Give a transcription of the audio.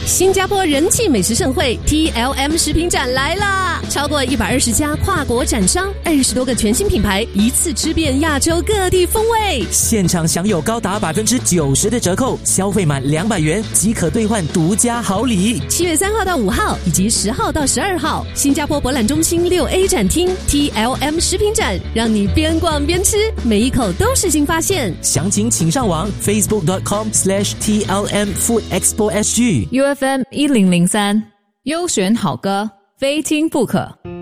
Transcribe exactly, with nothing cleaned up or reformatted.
新加坡人气美食盛会 T L M 食品展来啦！超过一百二十家跨国展商，二十多个全新品牌，一次吃遍亚洲各地风味。 现场享有高达百分之九十的折扣，消费满两百元即可兑换独家好礼。 七月三号到五号以及十号到十二号，新加坡博览中心六 A 展厅 T L M 食品展，让你边逛边吃，每一口都是新发现。 详情请上网 facebook dot com slash T L M Food Expo S G。 U F M 一零零三，优选好歌，非听不可。